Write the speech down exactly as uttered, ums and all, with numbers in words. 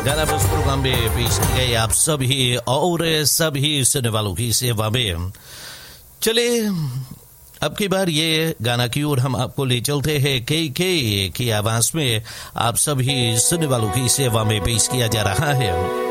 गाना बस प्रोग्राम में पेश की गई आप सभी और सभी सुनने वालों की सेवा में। चले अब की बार ये गाना की ओर हम आपको ले चलते हैं के के की आवाज में आप सभी सुनने वालों की सेवा में पेश किया जा रहा है।